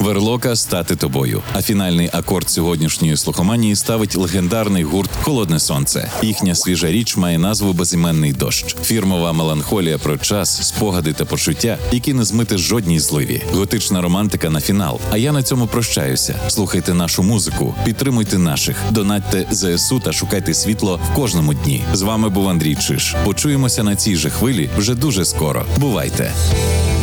Верлока «Стати тобою». А фінальний акорд сьогоднішньої слухоманії ставить легендарний гурт «Холодне сонце». Їхня свіжа річ має назву «Безіменний дощ». Фірмова меланхолія про час, спогади та почуття, які не змити жодній зливі. Готична романтика на фінал. А я на цьому прощаюся. Слухайте нашу музику, підтримуйте наших, донатьте ЗСУ та шукайте світло в кожному дні. З вами був Андрій Чиш. Почуємося на цій же хвилі вже дуже скоро. Бувайте!